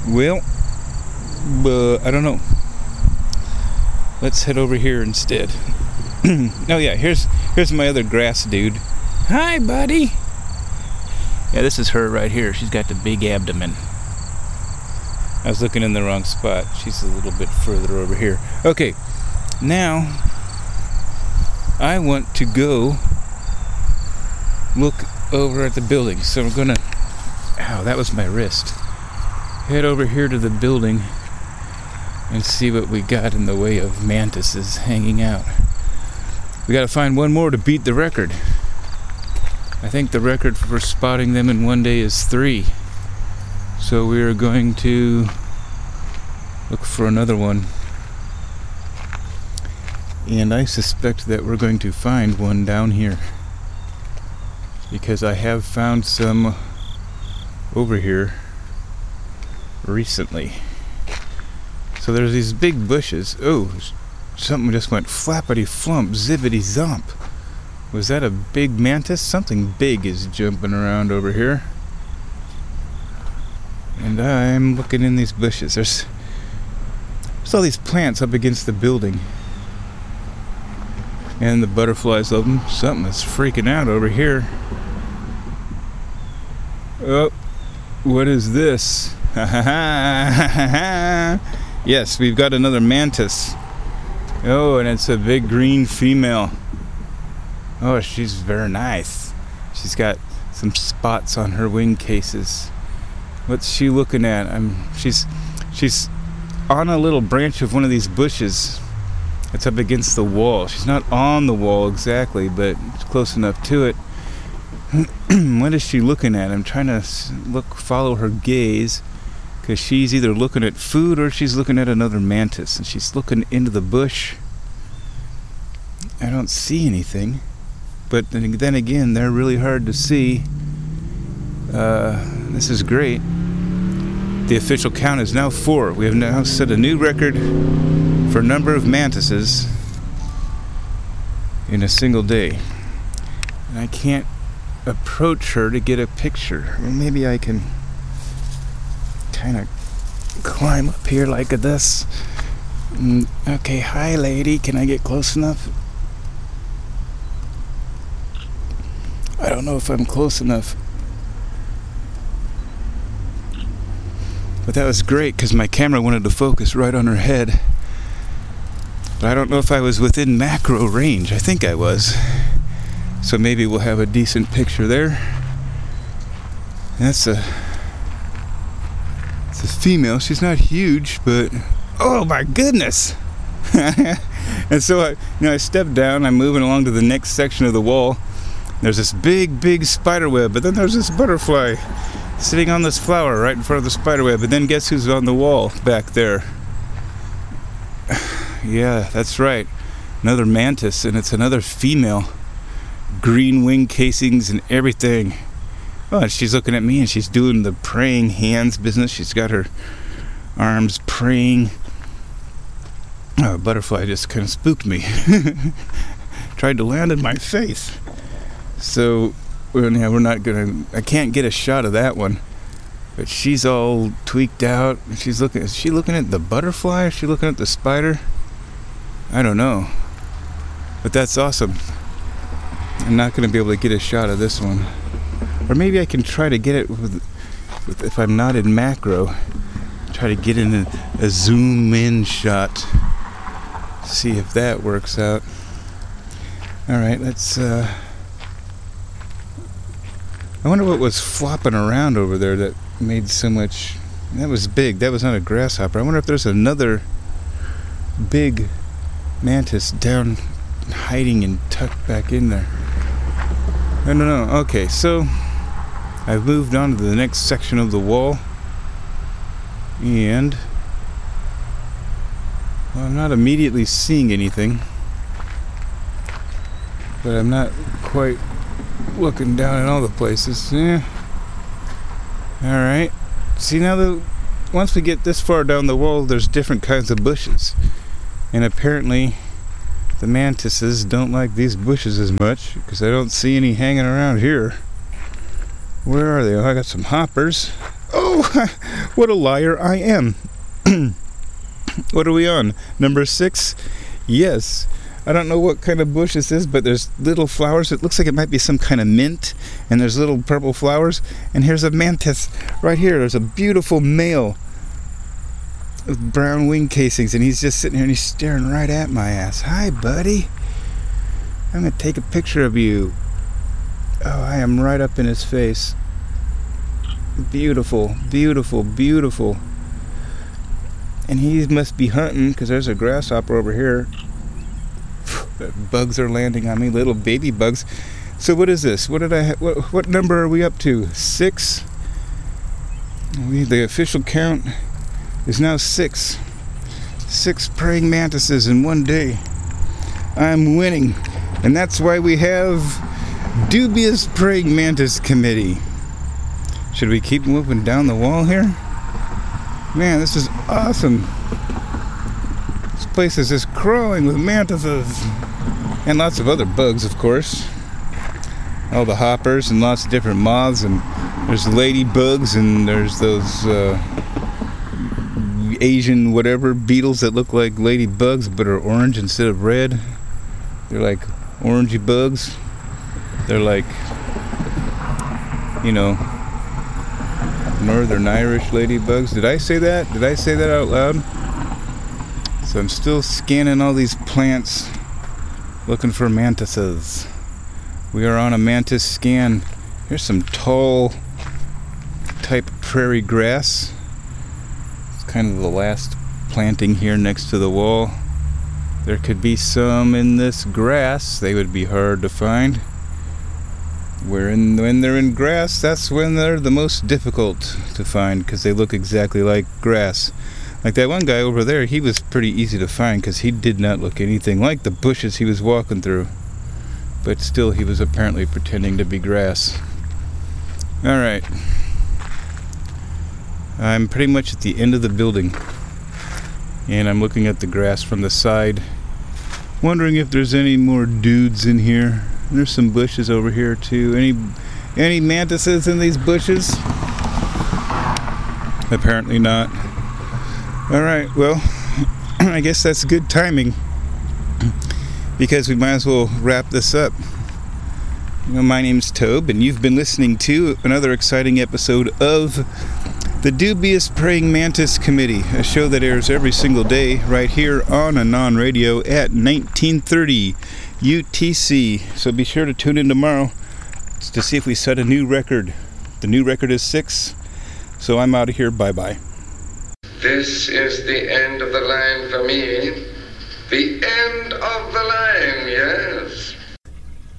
Well, I don't know. Let's head over here instead. Oh yeah, here's my other grass dude. Hi, buddy. Yeah, this is her right here. She's got the big abdomen. I was looking in the wrong spot. She's a little bit further over here. Okay, now I want to go look over at the building. So I'm gonna, ow, that was my wrist. Head over here to the building and see what we got in the way of mantises hanging out. We gotta find one more to beat the record. I think the record for spotting them in one day is 3. So we are going to look for another one. And I suspect that we're going to find one down here, because I have found some over here recently. So there's these big bushes. Oh, something just went flappity flump, zippity zomp. Was that a big mantis? Something big is jumping around over here. And I'm looking in these bushes. There's all these plants up against the building. And the butterflies love them. Something is freaking out over here. Oh, what is this? Ha ha ha. Yes, we've got another mantis. Oh, and it's a big green female. Oh, she's very nice. She's got some spots on her wing cases. What's she looking at? She's on a little branch of one of these bushes. It's up against the wall. She's not on the wall exactly, but it's close enough to it. What is she looking at? I'm trying to follow her gaze, because she's either looking at food or she's looking at another mantis, and she's looking into the bush. I don't see anything, but then again, they're really hard to see. This is great. The official count is now 4. We have now set a new record for number of mantises in a single day. And I can't approach her to get a picture. Well, maybe I can kind of climb up here like this. Okay, hi lady, can I get close enough? I don't know if I'm close enough. But that was great, because my camera wanted to focus right on her head. But I don't know if I was within macro range. I think I was. So maybe we'll have a decent picture there. It's a female. She's not huge, but oh my goodness! And so I stepped down. I'm moving along to the next section of the wall. There's this big spider web, but then there's this butterfly sitting on this flower right in front of the spider web. But then guess who's on the wall back there? Yeah, that's right. Another mantis, and it's another female. Green wing casings and everything. Oh, and she's looking at me, and she's doing the praying hands business. She's got her arms praying. Oh, a butterfly just kind of spooked me. Tried to land in my face. So, yeah, we're not gonna. I can't get a shot of that one. But she's all tweaked out. She's looking. Is she looking at the butterfly? Is she looking at the spider? I don't know. But that's awesome. I'm not going to be able to get a shot of this one. Or maybe I can try to get it with if I'm not in macro. Try to get in a zoom in shot. See if that works out. Alright, let's I wonder what was flopping around over there that made so much. That was big. That was not a grasshopper. I wonder if there's another big mantis down hiding and tucked back in there. I don't know. Okay, so I've moved on to the next section of the wall, and well, I'm not immediately seeing anything, but I'm not quite looking down in all the places. Yeah. Alright. See, now once we get this far down the wall, there's different kinds of bushes, and apparently the mantises don't like these bushes as much, because I don't see any hanging around here. Where are they? Oh, I got some hoppers. Oh, Oh, what a liar I am. What are we on? Number 6? Yes. I don't know what kind of bush this is, but there's little flowers. It looks like it might be some kind of mint, and there's little purple flowers. And here's a mantis right here. There's a beautiful male with brown wing casings, and he's just sitting here and he's staring right at my ass. Hi, buddy. I'm going to take a picture of you. Oh, I am right up in his face. Beautiful, beautiful, beautiful. And he must be hunting, because there's a grasshopper over here. Bugs are landing on me, little baby bugs. So what is this? What number are we up to? 6? The official count is now 6. 6 praying mantises in one day. I'm winning. And that's why we have Dubious Praying Mantis Committee. Should we keep moving down the wall here? Man, this is awesome. This place is just crawling with mantises. And lots of other bugs, of course. All the hoppers and lots of different moths. And there's ladybugs, and there's those Asian whatever beetles that look like ladybugs but are orange instead of red. They're like orangey bugs. They're like, Northern Irish ladybugs. Did I say that? Did I say that out loud? So I'm still scanning all these plants, looking for mantises. We are on a mantis scan. Here's some tall type prairie grass. It's kind of the last planting here next to the wall. There could be some in this grass. They would be hard to find. When they're in grass, that's when they're the most difficult to find, because they look exactly like grass. Like that one guy over there, he was pretty easy to find because he did not look anything like the bushes he was walking through. But still, he was apparently pretending to be grass. Alright. I'm pretty much at the end of the building. And I'm looking at the grass from the side, wondering if there's any more dudes in here. There's some bushes over here too. Any mantises in these bushes? Apparently not. Alright, well, I guess that's good timing, because we might as well wrap this up. My name's Tobe, and you've been listening to another exciting episode of the Dubious Praying Mantis Committee, a show that airs every single day right here on Anon Radio at 1930 UTC. So be sure to tune in tomorrow to see if we set a new record. The new record is 6. So I'm out of here. Bye-bye. This is the end of the line for me. The end of